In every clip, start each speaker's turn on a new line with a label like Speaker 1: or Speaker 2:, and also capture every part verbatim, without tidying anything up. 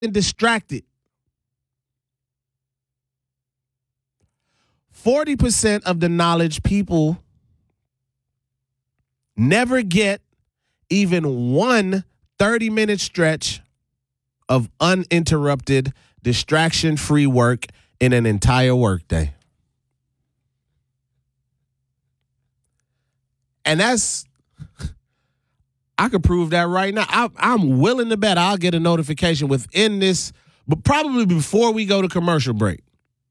Speaker 1: distracted. forty percent of the knowledge people never get even one thirty-minute stretch of uninterrupted, distraction-free work in an entire workday. And that's, I could prove that right now. I, I'm willing to bet I'll get a notification within this, but probably before we go to commercial break.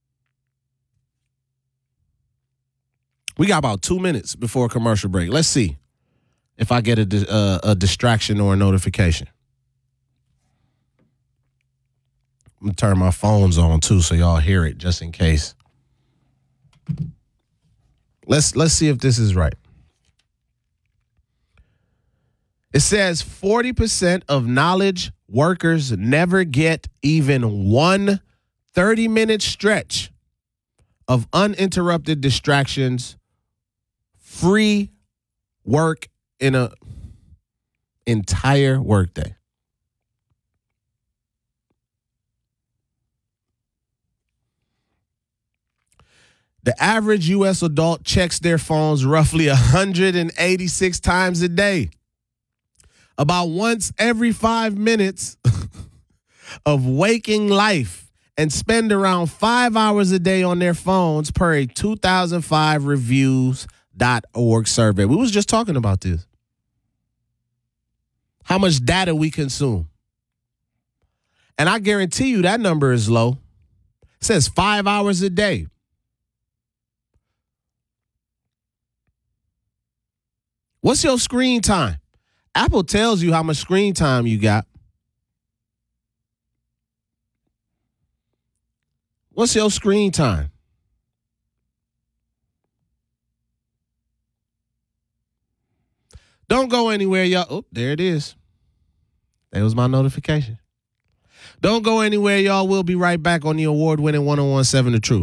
Speaker 1: We got about two minutes before commercial break. Let's see if I get a, uh, a distraction or a notification. I'm going to turn my phones on, too, so y'all hear it just in case. Let's let's see if this is right. It says forty percent of knowledge workers never get even one thirty-minute stretch of uninterrupted distractions, free work in an entire workday. The average U S adult checks their phones roughly one hundred eighty-six times a day. About once every five minutes of waking life, and spend around five hours a day on their phones per a two thousand five reviews dot org survey. We was just talking about this. How much data we consume. And I guarantee you that number is low. It says five hours a day. What's your screen time? Apple tells you how much screen time you got. What's your screen time? Don't go anywhere, y'all. Oh, there it is. That was my notification. Don't go anywhere, y'all. We'll be right back on the award-winning one oh one point seven The Truth.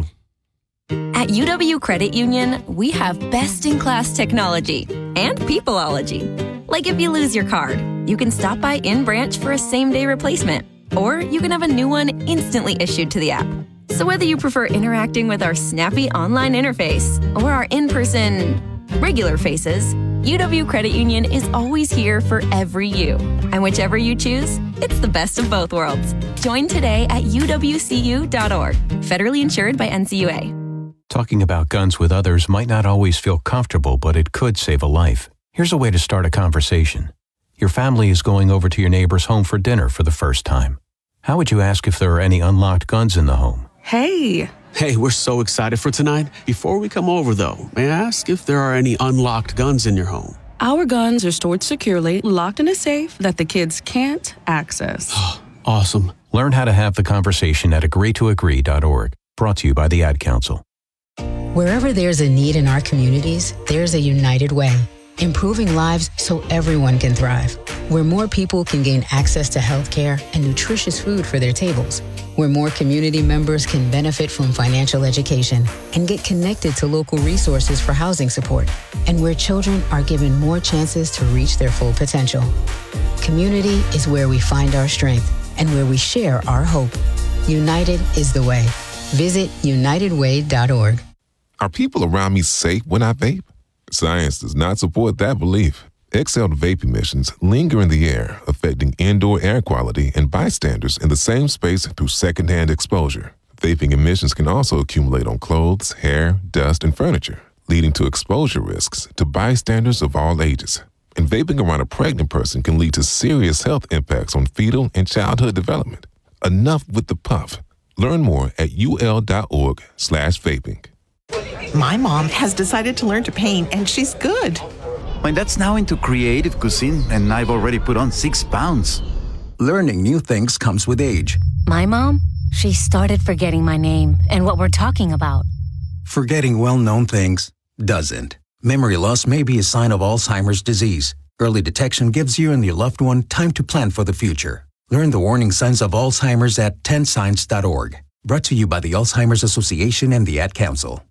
Speaker 2: At U W Credit Union, we have best-in-class technology and peopleology. Like if you lose your card, you can stop by in-branch for a same-day replacement, or you can have a new one instantly issued to the app. So whether you prefer interacting with our snappy online interface or our in-person regular faces, U W Credit Union is always here for every you. And whichever you choose, it's the best of both worlds. Join today at U W C U dot org. Federally insured by N C U A.
Speaker 3: Talking about guns with others might not always feel comfortable, but it could save a life. Here's a way to start a conversation. Your family is going over to your neighbor's home for dinner for the first time. How would you ask if there are any unlocked guns in the home?
Speaker 4: Hey.
Speaker 5: Hey, we're so excited for tonight. Before we come over, though, may I ask if there are any unlocked guns in your home?
Speaker 4: Our guns are stored securely, locked in a safe that the kids can't access.
Speaker 5: Awesome.
Speaker 3: Learn how to have the conversation at agree to agree dot org. Brought to you by the Ad Council.
Speaker 6: Wherever there's a need in our communities, there's a United Way. Improving lives so everyone can thrive. Where more people can gain access to healthcare and nutritious food for their tables. Where more community members can benefit from financial education and get connected to local resources for housing support. And where children are given more chances to reach their full potential. Community is where we find our strength and where we share our hope. United is the way. Visit united way dot org.
Speaker 7: Are people around me safe when I vape? Science does not support that belief. Exhaled vape emissions linger in the air, affecting indoor air quality and bystanders in the same space through secondhand exposure. Vaping emissions can also accumulate on clothes, hair, dust, and furniture, leading to exposure risks to bystanders of all ages. And vaping around a pregnant person can lead to serious health impacts on fetal and childhood development. Enough with the puff. Learn more at ul.org slash vaping.
Speaker 8: My mom has decided to learn to paint, and she's good.
Speaker 9: My dad's now into creative cuisine, and I've already put on six pounds.
Speaker 10: Learning new things comes with age.
Speaker 11: My mom, she started forgetting my name and what we're talking about.
Speaker 10: Forgetting well-known things doesn't. Memory loss may be a sign of Alzheimer's disease. Early detection gives you and your loved one time to plan for the future. Learn the warning signs of Alzheimer's at ten signs dot org. Brought to you by the Alzheimer's Association and the Ad Council.